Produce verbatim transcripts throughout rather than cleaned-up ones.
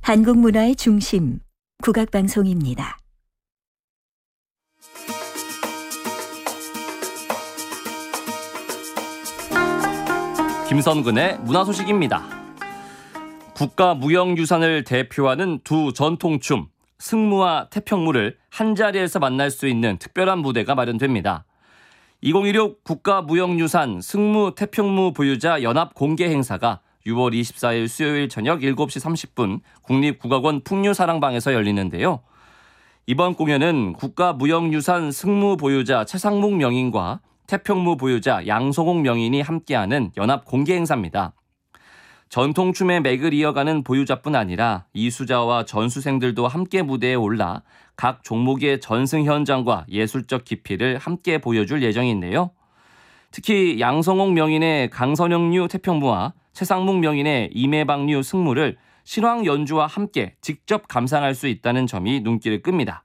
한국 문화의 중심, 국악방송입니다. 김선근의 문화소식입니다. 국가무형유산을 대표하는 두 전통춤, 승무와 태평무를 한자리에서 만날 수 있는 특별한 무대가 마련됩니다. 이천십육 국가무형유산 승무 태평무 보유자 연합 공개 행사가 유월 이십사일 수요일 저녁 일곱 시 삼십 분 국립국악원 풍류사랑방에서 열리는데요. 이번 공연은 국가무형유산 승무 보유자 최상목 명인과 태평무 보유자 양성옥 명인이 함께하는 연합 공개 행사입니다. 전통춤의 맥을 이어가는 보유자뿐 아니라 이수자와 전수생들도 함께 무대에 올라 각 종목의 전승 현장과 예술적 깊이를 함께 보여줄 예정인데요. 특히 양성옥 명인의 강선영류 태평무와 최상목 명인의 임해방류 승무를 실황 연주와 함께 직접 감상할 수 있다는 점이 눈길을 끕니다.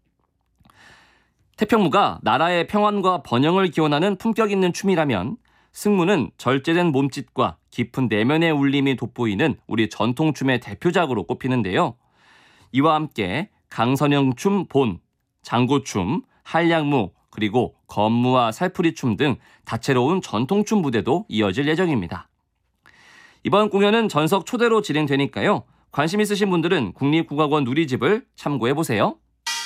태평무가 나라의 평안과 번영을 기원하는 품격 있는 춤이라면 승무는 절제된 몸짓과 깊은 내면의 울림이 돋보이는 우리 전통춤의 대표작으로 꼽히는데요. 이와 함께 강선영춤 본, 장고춤, 한량무, 그리고 건무와 살풀이춤 등 다채로운 전통춤 무대도 이어질 예정입니다. 이번 공연은 전석 초대로 진행되니까요. 관심 있으신 분들은 국립국악원 누리집을 참고해보세요.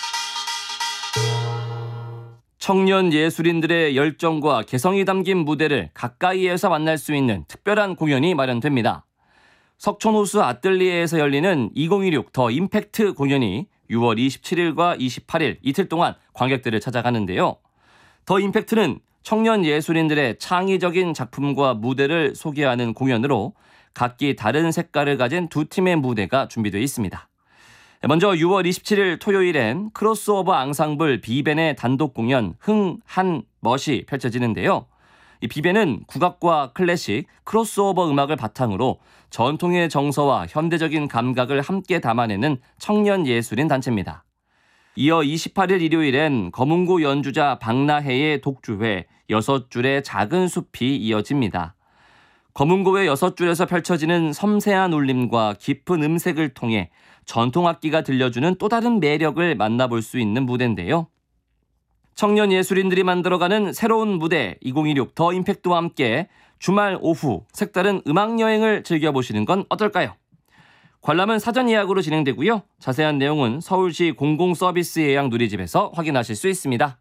청년 예술인들의 열정과 개성이 담긴 무대를 가까이에서 만날 수 있는 특별한 공연이 마련됩니다. 석촌호수 아뜰리에에서 열리는 이천십육 더 임팩트 공연이 유월 이십칠일과 이십팔일 이틀 동안 관객들을 찾아가는데요. 더 임팩트는 청년 예술인들의 창의적인 작품과 무대를 소개하는 공연으로 각기 다른 색깔을 가진 두 팀의 무대가 준비되어 있습니다. 먼저 유월 이십칠일 토요일엔 크로스오버 앙상블 비벤의 단독 공연 흥, 한, 멋이 펼쳐지는데요. 이 비벤은 국악과 클래식, 크로스오버 음악을 바탕으로 전통의 정서와 현대적인 감각을 함께 담아내는 청년 예술인 단체입니다. 이어 이십팔일 일요일엔 검은고 연주자 박나혜의 독주회 여섯 줄의 작은 숲이 이어집니다. 검은고의 여섯 줄에서 펼쳐지는 섬세한 울림과 깊은 음색을 통해 전통악기가 들려주는 또 다른 매력을 만나볼 수 있는 무대인데요. 청년 예술인들이 만들어가는 새로운 무대 이천십육 더 임팩트와 함께 주말 오후 색다른 음악여행을 즐겨보시는 건 어떨까요? 관람은 사전 예약으로 진행되고요. 자세한 내용은 서울시 공공서비스 예약 누리집에서 확인하실 수 있습니다.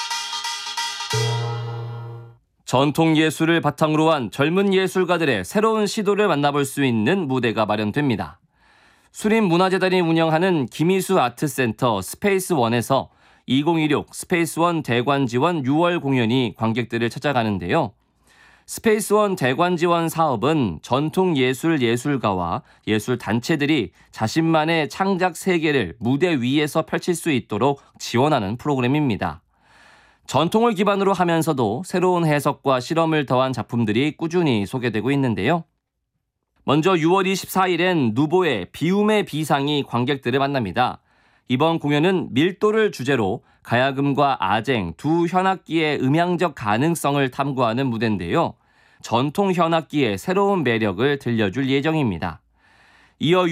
전통 예술을 바탕으로 한 젊은 예술가들의 새로운 시도를 만나볼 수 있는 무대가 마련됩니다. 수림문화재단이 운영하는 김희수 아트센터 스페이스원에서 이천십육 스페이스원 대관지원 유월 공연이 관객들을 찾아가는데요. 스페이스원 대관지원 사업은 전통예술 예술가와 예술단체들이 자신만의 창작 세계를 무대 위에서 펼칠 수 있도록 지원하는 프로그램입니다. 전통을 기반으로 하면서도 새로운 해석과 실험을 더한 작품들이 꾸준히 소개되고 있는데요. 먼저 유월 이십사일엔 누보의 비움의 비상이 관객들을 만납니다. 이번 공연은 밀도를 주제로 가야금과 아쟁 두 현악기의 음향적 가능성을 탐구하는 무대인데요. 전통 현악기의 새로운 매력을 들려줄 예정입니다. 이어